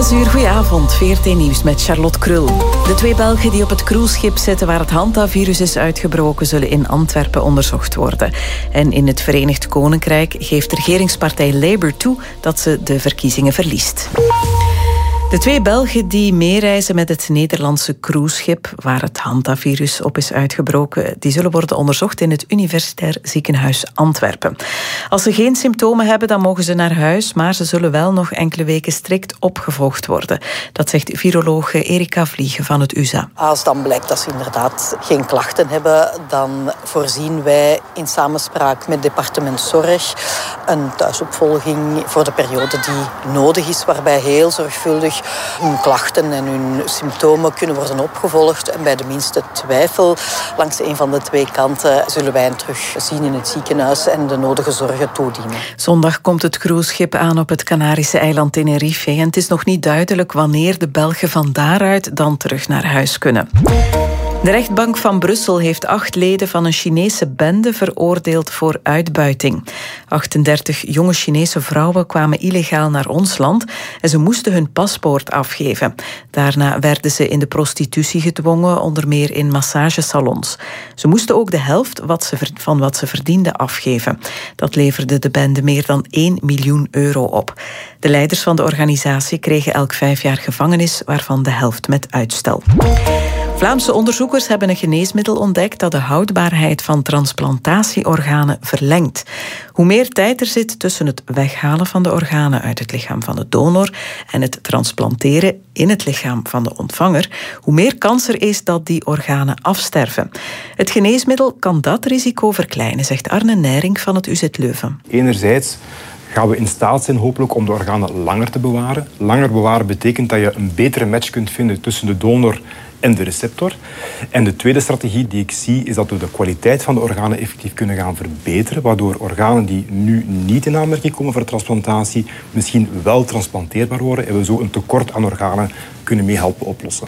6 uur, goedenavond. VRT Nieuws met Charlotte Krul. De 2 Belgen die op het cruiseschip zitten waar het Hantavirus is uitgebroken, zullen in Antwerpen onderzocht worden. En in het Verenigd Koninkrijk geeft de regeringspartij Labour toe dat ze de verkiezingen verliest. De 2 Belgen die meereizen met het Nederlandse cruiseschip waar het Hantavirus op is uitgebroken, die zullen worden onderzocht in het Universitair Ziekenhuis Antwerpen. Als ze geen symptomen hebben, dan mogen ze naar huis, maar ze zullen wel nog enkele weken strikt opgevolgd worden. Dat zegt virologe Erika Vliegen van het UZA. Als dan blijkt dat ze inderdaad geen klachten hebben, dan voorzien wij in samenspraak met departement Zorg een thuisopvolging voor de periode die nodig is, waarbij heel zorgvuldig hun klachten en hun symptomen kunnen worden opgevolgd. En bij de minste twijfel langs een van de 2 kanten zullen wij hen terugzien in het ziekenhuis en de nodige zorgen toedienen. Zondag komt het cruiseschip aan op het Canarische eiland Tenerife. En het is nog niet duidelijk wanneer de Belgen van daaruit dan terug naar huis kunnen. De rechtbank van Brussel heeft 8 leden van een Chinese bende veroordeeld voor uitbuiting. 38 jonge Chinese vrouwen kwamen illegaal naar ons land en ze moesten hun paspoort afgeven. Daarna werden ze in de prostitutie gedwongen, onder meer in massagesalons. Ze moesten ook de helft van wat ze verdienden afgeven. Dat leverde de bende meer dan 1 miljoen euro op. De leiders van de organisatie kregen elk 5 jaar gevangenis, waarvan de helft met uitstel. Vlaamse onderzoekers hebben een geneesmiddel ontdekt dat de houdbaarheid van transplantatieorganen verlengt. Hoe meer tijd er zit tussen het weghalen van de organen uit het lichaam van de donor en het transplanteren in het lichaam van de ontvanger, hoe meer kans er is dat die organen afsterven. Het geneesmiddel kan dat risico verkleinen, zegt Arne Nijring van het UZ Leuven. Enerzijds gaan we in staat zijn hopelijk om de organen langer te bewaren. Langer bewaren betekent dat je een betere match kunt vinden tussen de donor en de receptor. En de tweede strategie die ik zie is dat we de kwaliteit van de organen effectief kunnen gaan verbeteren, waardoor organen die nu niet in aanmerking komen voor transplantatie misschien wel transplanteerbaar worden en we zo een tekort aan organen kunnen mee helpen oplossen.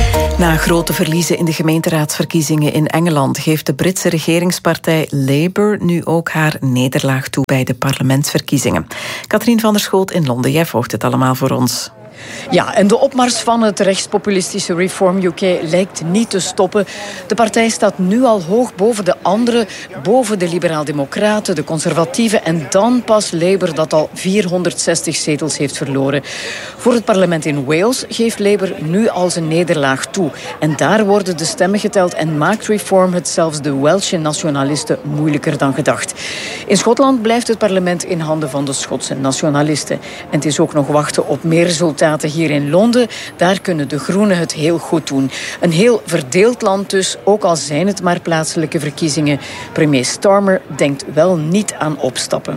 Na grote verliezen in de gemeenteraadsverkiezingen in Engeland geeft de Britse regeringspartij Labour nu ook haar nederlaag toe bij de parlementsverkiezingen. Katrien van der Schoot in Londen, jij volgt het allemaal voor ons. Ja, en de opmars van het rechtspopulistische Reform UK lijkt niet te stoppen. De partij staat nu al hoog boven de anderen, boven de liberaal-democraten, de conservatieven en dan pas Labour dat al 460 zetels heeft verloren. Voor het parlement in Wales geeft Labour nu al zijn nederlaag toe. En daar worden de stemmen geteld en maakt Reform het zelfs de Welsh nationalisten moeilijker dan gedacht. In Schotland blijft het parlement in handen van de Schotse nationalisten. En het is ook nog wachten op meer resultaten hier in Londen. Daar kunnen de Groenen het heel goed doen. Een heel verdeeld land dus, ook al zijn het maar plaatselijke verkiezingen. Premier Starmer denkt wel niet aan opstappen.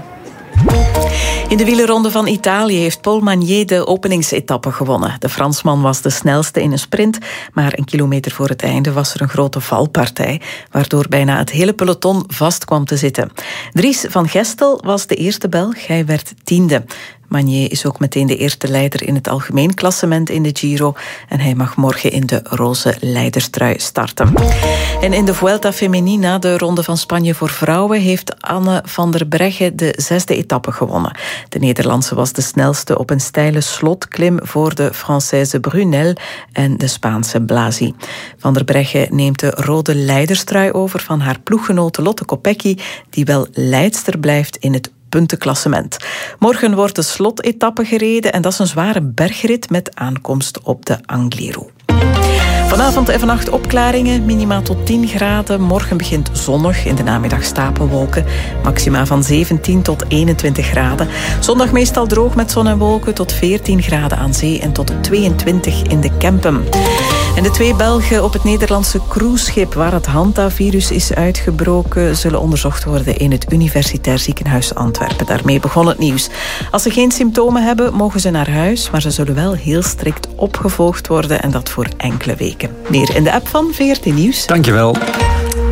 In de wielerronde van Italië heeft Paul Magnier de openingsetappe gewonnen. De Fransman was de snelste in een sprint, maar een kilometer voor het einde was er een grote valpartij, waardoor bijna het hele peloton vast kwam te zitten. Dries van Gestel was de eerste Belg, hij werd 10e. Magnier is ook meteen de eerste leider in het algemeen klassement in de Giro en hij mag morgen in de roze leiderstrui starten. En in de Vuelta Femenina, de ronde van Spanje voor vrouwen, heeft Anne van der Breggen de 6e etappe gewonnen. De Nederlandse was de snelste op een steile slotklim voor de Française Brunel en de Spaanse Blasi. Van der Breggen neemt de rode leiderstrui over van haar ploeggenote Lotte Kopecky, die wel leidster blijft in het puntenklassement. Morgen wordt de slotetappe gereden en dat is een zware bergrit met aankomst op de Angliru. Vanavond en vannacht opklaringen, minima tot 10 graden. Morgen begint zonnig, in de namiddag stapelwolken. Maxima van 17 tot 21 graden. Zondag meestal droog met zon en wolken tot 14 graden aan zee en tot 22 in de Kempen. En de 2 Belgen op het Nederlandse cruiseschip waar het Hantavirus is uitgebroken zullen onderzocht worden in het Universitair Ziekenhuis Antwerpen. Daarmee begon het nieuws. Als ze geen symptomen hebben, mogen ze naar huis, maar ze zullen wel heel strikt opgevolgd worden en dat voor enkele weken. Meer in de app van VRT Nieuws. Dankjewel.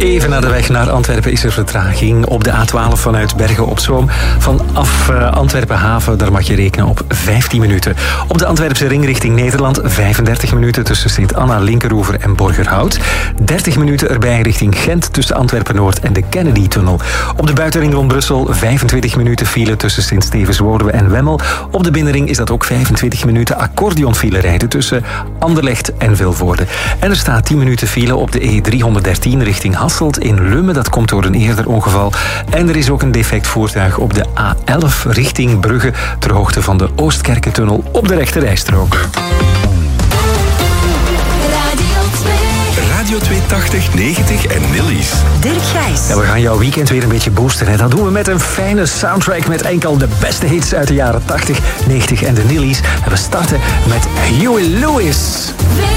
Even naar de weg naar Antwerpen is er vertraging. Op de A12 vanuit Bergen op Zoom. Vanaf Antwerpen haven, daar mag je rekenen op 15 minuten. Op de Antwerpse ring richting Nederland 35 minuten tussen Sint-Anna, Linkeroever en Borgerhout. 30 minuten erbij richting Gent tussen Antwerpen-Noord en de Kennedy-tunnel. Op de buitenring rond Brussel 25 minuten file tussen Sint-Stevens-Woluwe en Wemmel. Op de binnenring is dat ook 25 minuten accordeonfile rijden tussen Anderlecht en Vilvoorde. En er staat 10 minuten file op de E313 richting Hasselt in Lummen. Dat komt door een eerder ongeval. En er is ook een defect voertuig op de A11 richting Brugge ter hoogte van de Oostkerkentunnel op de rechte rijstrook. Radio 280, 90 en Nillies. Dirk Gijs. Ja, we gaan jouw weekend weer een beetje boosten. Hè. Dat doen we met een fijne soundtrack met enkel de beste hits uit de jaren 80, 90 en de Nillies. En we starten met Huey Lewis.